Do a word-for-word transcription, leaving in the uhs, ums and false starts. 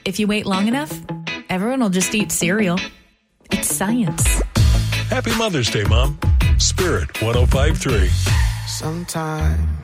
If you wait long enough, everyone will just eat cereal. It's science. Happy Mother's Day, Mom. Spirit one oh five point three. Sometimes